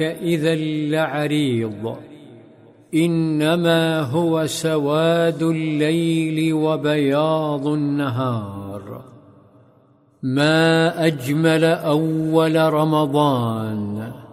ذاك إذا لعريض، إنما هو سواد الليل وبياض النهار. ما أجمل أول رمضان،